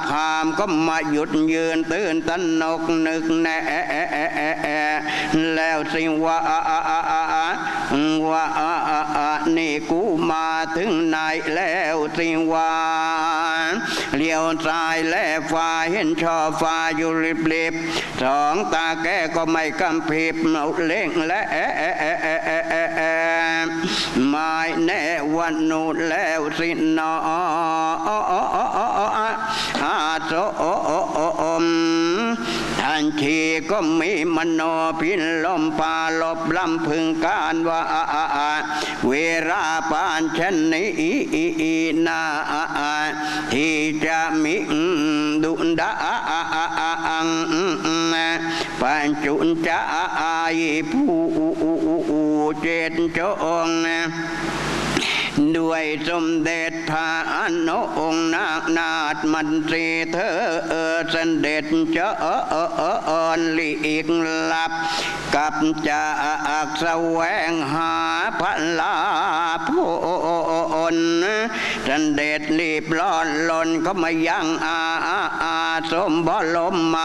พามก็มาหยุดยืนตื่นตระหนกนึกแน่แล้วสิว่านี่กูมาถึงไหนแล้วสิว่าเลี้ยวซ้ายแลฟ้าเห็นช่อฟ้าอยู่ริบๆสองตาแกก็ไม่กำพริบเล่งและไม่แน่วันนู้นแล้วสินอโสมทันทีก็มีมโนพินลมปาลบลำพึงการว่าเวราปานชนี้นาที่จะมีดุดาปัญจุนจะผู้เจตจงด้วยสมเด็จพระอนุองค์นาถมนตรีเธอเสด็จเจ้าลีกลับกับจากแสวงหาพระลาภลเสด็จรีบร้อนลนก็มายังสมบรม